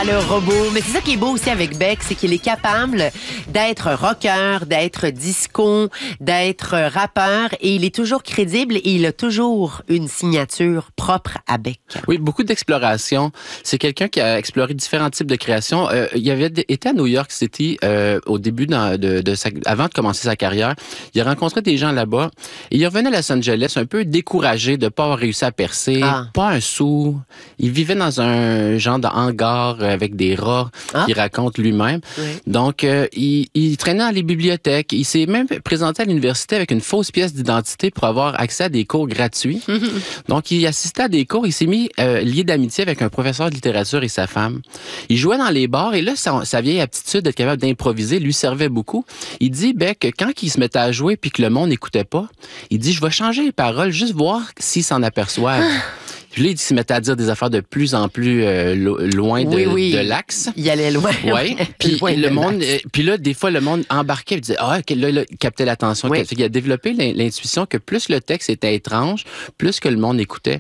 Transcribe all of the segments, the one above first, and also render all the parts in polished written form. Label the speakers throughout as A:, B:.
A: le robot. Mais c'est ça qui est beau aussi avec Beck, c'est qu'il est capable d'être rocker, d'être disco, d'être rappeur et il est toujours crédible et il a toujours une signature propre à Beck.
B: Oui, beaucoup d'exploration. C'est quelqu'un qui a exploré différents types de créations. Il avait été à New York City au début avant de commencer sa carrière. Il a rencontré des gens là-bas et il revenait à Los Angeles un peu découragé de ne pas avoir réussi à percer, pas un sou. Il vivait dans un genre de hangar avec des rats qu'il raconte lui-même. Oui. Donc, il traînait dans les bibliothèques. Il s'est même présenté à l'université avec une fausse pièce d'identité pour avoir accès à des cours gratuits. Donc, il assistait à des cours. Il s'est mis lié d'amitié avec un professeur de littérature et sa femme. Il jouait dans les bars et là, sa vieille aptitude d'être capable d'improviser lui servait beaucoup. Il dit, Beck, quand il se mettait à jouer puis que le monde n'écoutait pas, il dit, je vais changer les paroles, juste voir s'ils s'en aperçoivent. Puis là, il se mettait à dire des affaires de plus en plus loin de l'axe.
A: Il allait loin.
B: Oui. Puis le monde, puis là, des fois, le monde embarquait et disait, là, il captait l'attention. Oui. Il a développé l'intuition que plus le texte était étrange, plus que le monde écoutait.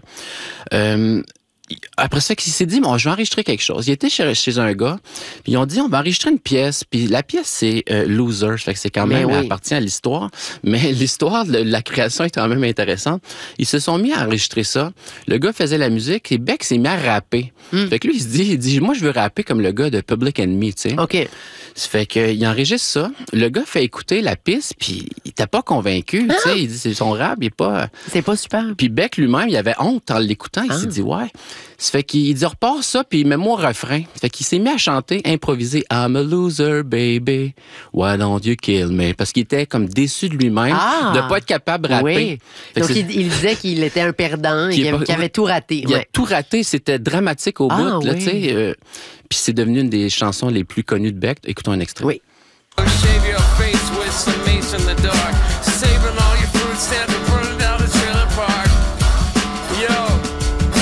B: Après ça, il s'est dit, bon, je vais enregistrer quelque chose. Il était chez un gars, puis ils ont dit, on va enregistrer une pièce. Puis la pièce, c'est Loser. Fait que c'est quand même, elle appartient à l'histoire. Mais l'histoire de la création est quand même intéressante. Ils se sont mis à enregistrer ça. Le gars faisait la musique et Beck s'est mis à rapper. Fait que lui, il dit, moi, je veux rapper comme le gars de Public Enemy, tu sais.
A: OK.
B: Ça fait qu'il enregistre ça. Le gars fait écouter la piste, puis il était pas convaincu, tu sais. Il dit, c'est son rap, il est pas...
A: C'est pas super.
B: Puis Beck lui-même, il avait honte en l'écoutant. Il s'est dit, ouais. Ça fait qu'il dit, repars ça, puis mets-moi au refrain. Ça fait qu'il s'est mis à chanter, improviser. I'm a loser, baby. Why don't you kill me? Parce qu'il était comme déçu de lui-même de pas être capable de rapper.
A: Oui. Donc, il disait qu'il était un perdant et qu'il avait tout raté.
B: Il a tout raté. C'était dramatique au bout, là, tu sais. Puis c'est devenu une des chansons les plus connues de Beck. Écoutons un extrait.
A: Oui.